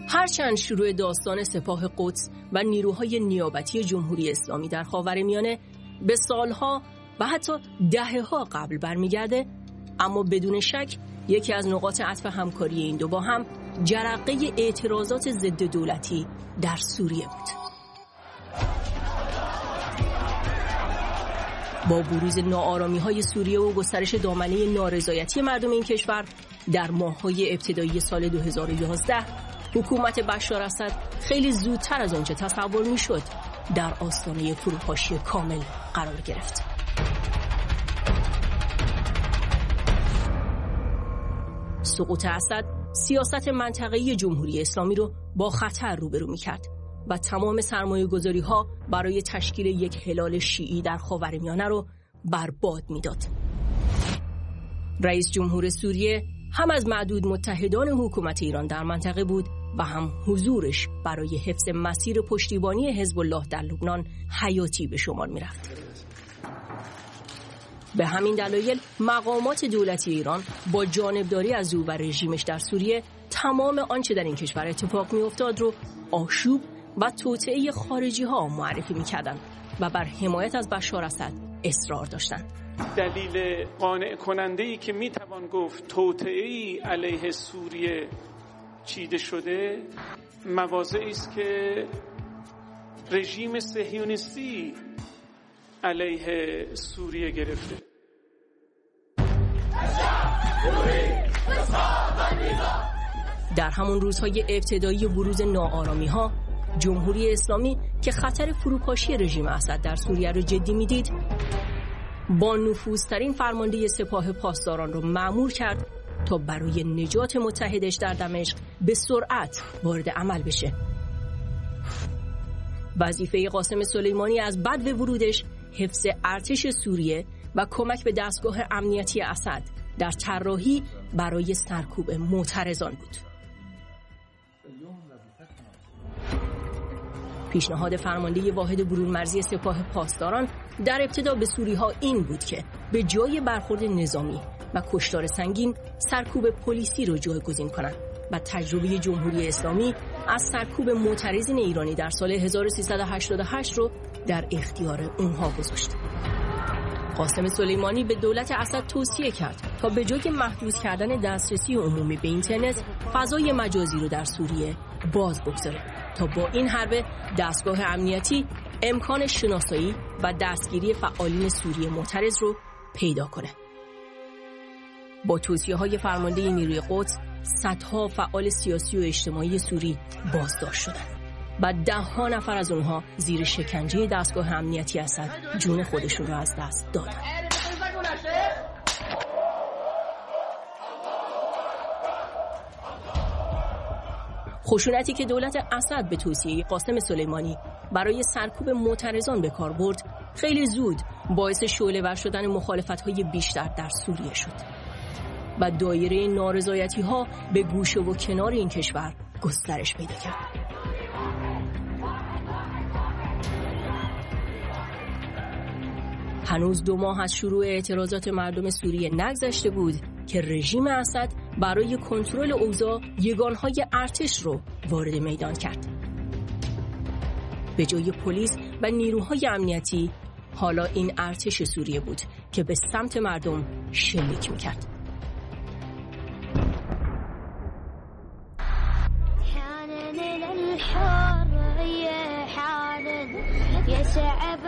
هرچند شروع داستان سپاه قدس و نیروهای نیابتی جمهوری اسلامی در خاورمیانه به سالها و حتی دهه‌ها قبل برمیگرده، اما بدون شک یکی از نقاط عطف همکاری این دو با هم جرقه اعتراضات ضد دولتی در سوریه بود. با بروز ناآرامی‌های سوریه و گسترش دامنه نارضایتی مردم این کشور در ماه‌های ابتدایی سال 2011 حکومت بشار اسد خیلی زودتر از آنچه تصور می‌شد در آستانه فروپاشی کامل قرار گرفت. سقوط اسد سیاست منطقه‌ای جمهوری اسلامی رو با خطر روبرو می‌کرد و تمام سرمایه‌گذاری‌ها برای تشکیل یک هلال شیعی در خاورمیانه رو برباد می‌داد. رئیس جمهور سوریه هم از معدود متحدان حکومت ایران در منطقه بود و هم حضورش برای حفظ مسیر پشتیبانی حزب الله در لبنان حیاتی به شمار می‌رفت. به همین دلایل مقامات دولتی ایران با جانبداری از او و رژیمش در سوریه تمام آنچه در این کشور اتفاق می‌افتاد رو آشوب و توطئه خارجی‌ها معرفی می‌کردند و بر حمایت از بشار اسد اصرار داشتند. دلیل قانع کننده‌ای که می‌توان گفت توطئه‌ای علیه سوریه چیده شده مواضعی است که رژیم صهیونیستی علیه سوریه گرفته. در همون روزهای ابتدایی بروز ناآرامی‌ها، جمهوری اسلامی که خطر فروپاشی رژیم اسد در سوریه را جدی می‌دید، با نفوذترین فرمانده سپاه پاسداران را مأمور کرد تا برای نجات متحدش در دمشق به سرعت وارد عمل بشه. وظیفه قاسم سلیمانی از بدو ورودش حفظ ارتش سوریه و کمک به دستگاه امنیتی اسد در طراحی برای سرکوب معترضان بود. پیشنهاد فرمانده واحد برون مرزی سپاه پاسداران در ابتدا به سوری‌ها این بود که به جای برخورد نظامی و کشتار سنگین سرکوب پلیسی رو جایگزین کنند و تجربه جمهوری اسلامی از سرکوب معترضین ایرانی در سال 1388 رو در اختیار اونها گذاشت. قاسم سلیمانی به دولت اسد توصیه کرد تا به جای محدود کردن دسترسی عمومی به اینترنت، فضای مجازی رو در سوریه باز بگذاره تا با این حربه دستگاه امنیتی امکان شناسایی و دستگیری فعالین سوریه معترض رو پیدا کنه. با توصیه‌های فرمانده نیروی قدس، صدها فعال سیاسی و اجتماعی سوری بازداشت شدند و ده‌ها نفر از اونها زیر شکنجه دستگاه امنیتی اسد جون خودشون رو از دست دادن. خشونتی که دولت اسد به توصیه قاسم سلیمانی برای سرکوب معترضان به کار برد، خیلی زود باعث شعله‌ور شدن مخالفت‌های بیشتر در سوریه شد و دایره نارضایتی‌ها به گوشه و کنار این کشور گسترش پیدا کرد. هنوز 2 ماه از شروع اعتراضات مردم سوریه نگذشته بود که رژیم اسد برای کنترل اوضاع یگانهای ارتش رو وارد میدان کرد. به جای پلیس و نیروهای امنیتی، حالا این ارتش سوریه بود که به سمت مردم شلیک میکرد.